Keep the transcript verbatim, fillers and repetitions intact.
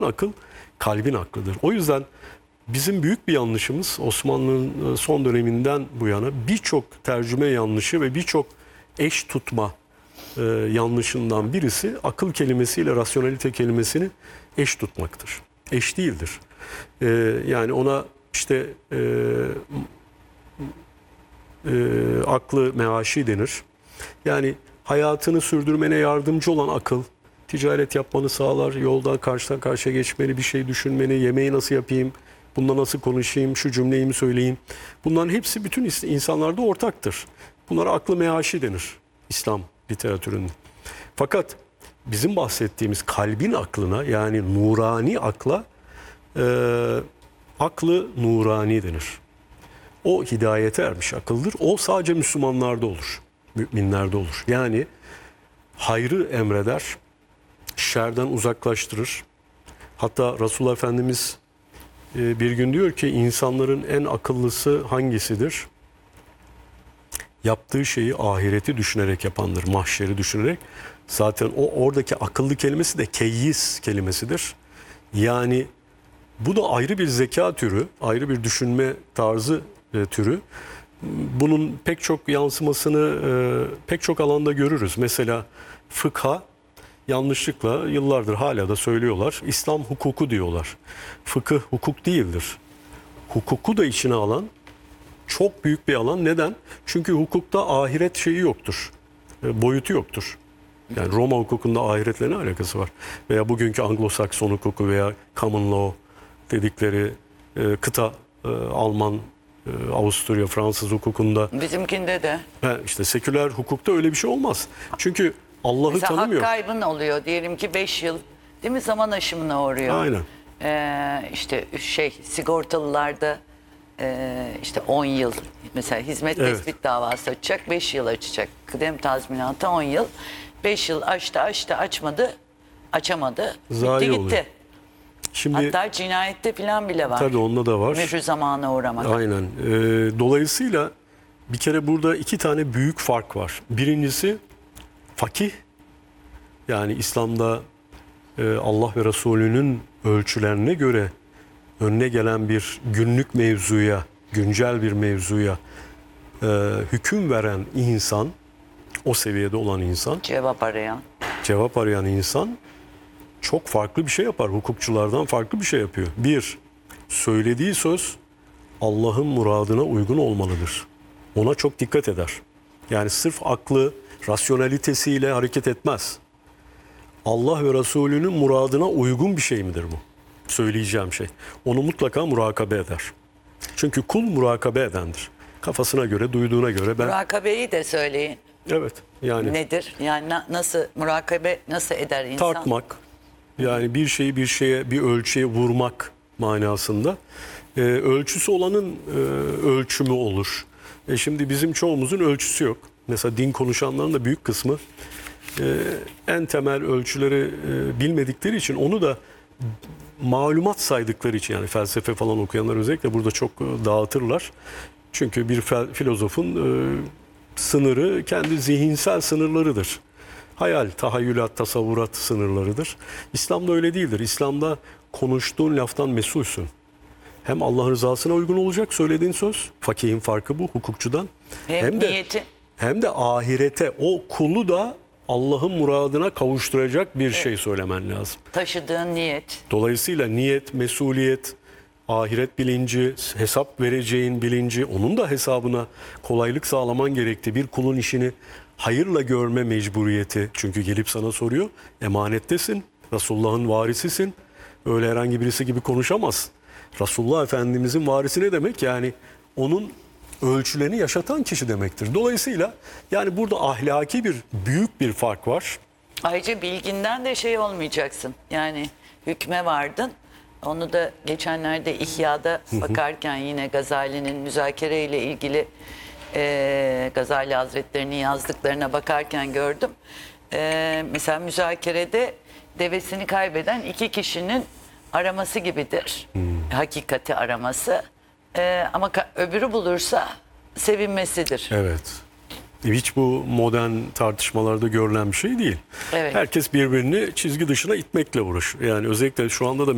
akıl kalbin aklıdır. O yüzden bizim büyük bir yanlışımız Osmanlı'nın son döneminden bu yana birçok tercüme yanlışı ve birçok eş tutma e, yanlışından birisi akıl kelimesiyle rasyonelite kelimesini eş tutmaktır. Eş değildir. E, yani ona işte e, e, aklı meaşi denir. Yani hayatını sürdürmene yardımcı olan akıl, ticaret yapmanı sağlar, yolda karşıdan karşıya geçmeni, bir şey düşünmeni, yemeği nasıl yapayım, bununla nasıl konuşayım, şu cümleyi mi söyleyeyim. Bunların hepsi bütün insanlarda ortaktır. Bunlara aklı meaşi denir İslam literatüründe. Fakat bizim bahsettiğimiz kalbin aklına, yani nurani akla e, aklı nurani denir. O hidayete ermiş akıldır. O sadece Müslümanlarda olur, müminlerde olur. Yani hayrı emreder, şerden uzaklaştırır. Hatta Resulullah Efendimiz bir gün diyor ki insanların en akıllısı hangisidir? Yaptığı şeyi ahireti düşünerek yapandır, mahşeri düşünerek. Zaten o oradaki akıllı kelimesi de keyyis kelimesidir. Yani bu da ayrı bir zeka türü, ayrı bir düşünme tarzı e, türü. Bunun pek çok yansımasını e, pek çok alanda görürüz. Mesela fıkha yanlışlıkla yıllardır hala da söylüyorlar. İslam hukuku diyorlar. Fıkıh hukuk değildir. Hukuku da içine alan çok büyük bir alan. Neden? Çünkü hukukta ahiret şeyi yoktur. E, boyutu yoktur. Yani Roma hukukunda ahiretle ne alakası var? Veya bugünkü Anglo-Sakson hukuku veya common law dedikleri e, kıta e, Alman, e, Avusturya, Fransız hukukunda. Bizimkinde de. He, işte seküler hukukta öyle bir şey olmaz. Çünkü Allah'ı tanımıyor. Hak kaybın oluyor diyelim ki beş yıl, değil mi, zaman aşımına uğruyor. Aynen. Ee, işte şey sigortalılarda e, işte on yıl mesela hizmet Evet. tespit davası açacak, beş yıl açacak. Kıdem tazminatı on yıl. beş yıl açtı açtı açmadı açamadı. Zayi gitti oluyor. gitti. Şimdi Hatta cinayette falan bile var. tabii onda da var. Mührü zamana uğramak. Aynen. Ee, dolayısıyla bir kere burada iki tane büyük fark var. Birincisi fakih. Yani İslam'da e, Allah ve Resulü'nün ölçülerine göre önüne gelen bir günlük mevzuya, güncel bir mevzuya e, hüküm veren insan, o seviyede olan insan, Cevap arayan. cevap arayan insan çok farklı bir şey yapar. Hukukçulardan farklı bir şey yapıyor. Bir, söylediği söz Allah'ın muradına uygun olmalıdır. Ona çok dikkat eder. Yani sırf aklı, rasyonalitesiyle hareket etmez. Allah ve Resulünün muradına uygun bir şey midir bu? Söyleyeceğim şey. Onu mutlaka murakabe eder. Çünkü kul murakabe edendir. Kafasına göre, duyduğuna göre ben... Murakabeyi de söyleyin. Evet. Yani Nedir? Yani na- nasıl murakabe nasıl eder insan? tartmak, yani bir şeyi bir şeye, bir ölçüye vurmak manasında. Ee, ölçüsü olanın e, ölçümü olur. E şimdi bizim çoğumuzun ölçüsü yok. Mesela din konuşanların da büyük kısmı e, en temel ölçüleri e, bilmedikleri için, onu da malumat saydıkları için, yani felsefe falan okuyanlar özellikle burada çok e, dağıtırlar. Çünkü bir fel- filozofun e, sınırı kendi zihinsel sınırlarıdır. Hayal, tahayyülat, tasavvurat sınırlarıdır. İslam'da öyle değildir. İslam'da konuştuğun laftan mesulsün. Hem Allah rızasına uygun olacak söylediğin söz. Fakihin farkı bu hukukçudan. Hem, Hem de niyeti. hem de ahirete, o kulu da Allah'ın muradına kavuşturacak bir şey söylemen lazım. Taşıdığın niyet. Dolayısıyla niyet, mesuliyet, ahiret bilinci, hesap vereceğin bilinci, onun da hesabına kolaylık sağlaman gerektiği, bir kulun işini hayırla görme mecburiyeti. Çünkü gelip sana soruyor, emanettesin, Resulullah'ın varisisin. Öyle herhangi birisi gibi konuşamaz. Resulullah Efendimizin varisi ne demek? Yani onun ölçülerini yaşatan kişi demektir. Dolayısıyla yani burada ahlaki bir büyük bir fark var. Ayrıca bilginden de şey olmayacaksın. Yani hükme vardın. Onu da geçenlerde İhya'da bakarken yine Gazali'nin müzakere ile ilgili e, Gazali Hazretleri'nin yazdıklarına bakarken gördüm. E, mesela müzakerede devesini kaybeden iki kişinin araması gibidir. Hmm. Hakikati araması. E, ama ka- öbürü bulursa sevinmesidir. Evet. Hiç bu modern tartışmalarda görülen bir şey değil. Evet. Herkes birbirini çizgi dışına itmekle uğraşıyor. Yani özellikle şu anda da